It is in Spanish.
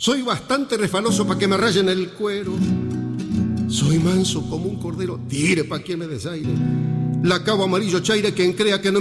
Soy bastante resbaloso pa' que me rayen el cuero. Soy manso como un cordero, tire pa' quien me desaire. La cabo amarillo chaire, quien crea que no